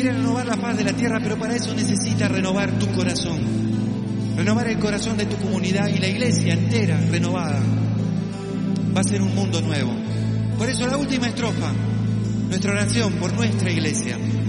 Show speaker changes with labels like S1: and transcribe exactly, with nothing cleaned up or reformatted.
S1: quiere renovar la faz de la tierra, pero para eso necesita renovar tu corazón, renovar el corazón de tu comunidad y la iglesia entera renovada. Va a ser un mundo nuevo. Por eso la última estrofa, nuestra oración por nuestra iglesia.